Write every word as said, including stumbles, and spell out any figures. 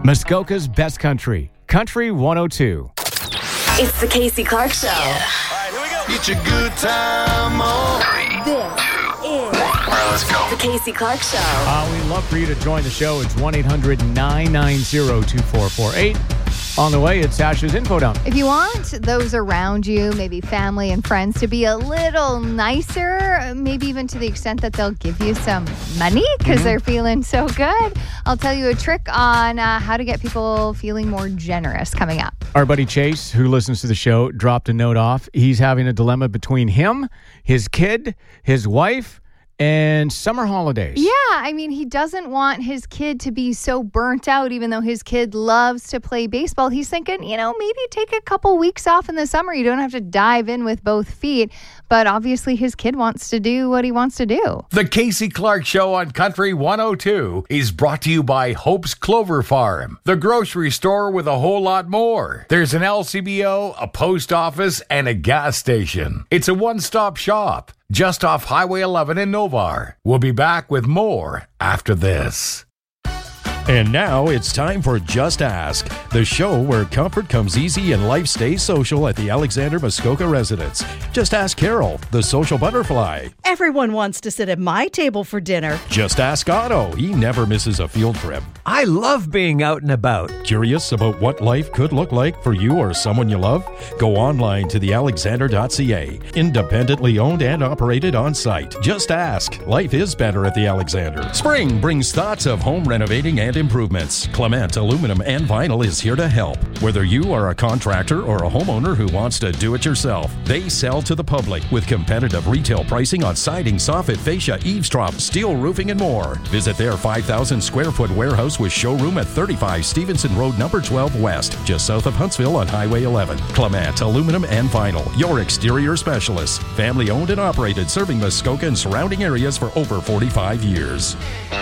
Muskoka's best country, Country one oh two. It's the Casey Clark Show. Yeah. All right, here we go. Get your good time on. This is All right, let's go. the Casey Clark Show. Uh, we'd love for you to join the show. It's one eight hundred nine nine zero two four four eight. On the way, it's Sasha's Info Dump. If you want those around you, maybe family and friends, to be a little nicer, maybe even to the extent that they'll give you some money because mm-hmm. they're feeling so good, I'll tell you a trick on uh, how to get people feeling more generous coming up. Our buddy Chase, who listens to the show, dropped a note off. He's having a dilemma between him, his kid, his wife, and summer holidays. Yeah, I mean, he doesn't want his kid to be so burnt out, even though his kid loves to play baseball. He's thinking, you know, maybe take a couple weeks off in the summer. You don't have to dive in with both feet. But obviously, his kid wants to do what he wants to do. The Casey Clark Show on Country one oh two is brought to you by Hope's Clover Farm, the grocery store with a whole lot more. There's an L C B O, a post office, and a gas station. It's a one-stop shop just off Highway eleven in Novar. We'll be back with more after this. And now it's time for Just Ask, the show where comfort comes easy and life stays social at the Alexander Muskoka residence. Just ask Carol, the social butterfly. Everyone wants to sit at my table for dinner. Just ask Otto. He never misses a field trip. I love being out and about. Curious about what life could look like for you or someone you love? Go online to the alexander dot c a. Independently owned and operated on site. Just ask. Life is better at the Alexander. Spring brings thoughts of home renovating and improvements. Clement Aluminum and Vinyl is here to help. Whether you are a contractor or a homeowner who wants to do it yourself, they sell to the public with competitive retail pricing on siding, soffit, fascia, eavesdrop, steel roofing, and more. Visit their five thousand square foot warehouse with showroom at thirty-five Stevenson Road, number twelve West, just south of Huntsville on Highway eleven. Clement Aluminum and Vinyl, your exterior specialists. Family owned and operated, serving Muskoka and surrounding areas for over forty-five years.